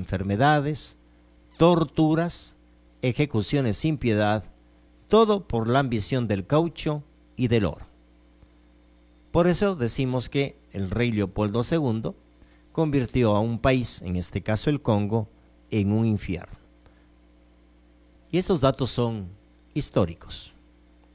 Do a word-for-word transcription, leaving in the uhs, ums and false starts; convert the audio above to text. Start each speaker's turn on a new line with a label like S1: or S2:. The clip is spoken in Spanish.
S1: enfermedades, torturas, ejecuciones sin piedad, todo por la ambición del caucho y del oro. Por eso decimos que el rey Leopoldo segundo convirtió a un país, en este caso el Congo, en un infierno. Y esos datos son históricos.